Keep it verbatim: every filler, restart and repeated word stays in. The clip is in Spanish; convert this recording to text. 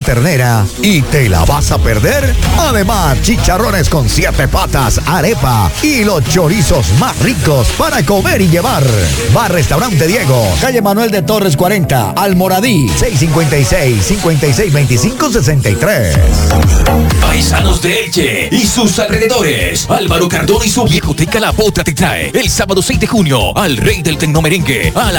ternera y te la vas a perder. Además, chicharrones con siete patas, arepa y los chorizos más ricos para comer y llevar. Bar Restaurante Diego, calle Manuel de Torres cuarenta, Almoradí, seis cinco seis, cinco seis dos cinco, seis tres. Paisanos de Elche y sus alrededores, Álvaro Cardona y su viejoteca La Potra te trae el sábado seis de junio al rey del tecnomerengue, a la